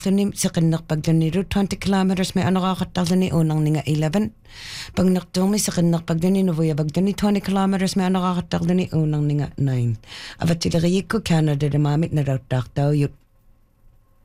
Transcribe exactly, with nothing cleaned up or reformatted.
Tuni siqinnerpagduniru twenty kilometers me anaqaqattarluni uunarninga eleven. Pagnertuumi siqinnerpagduni nuvuyavagduni twenty kilometers me anaqaqattarluni uunarninga nine. Avatileriikku Canada maamit narauttaartau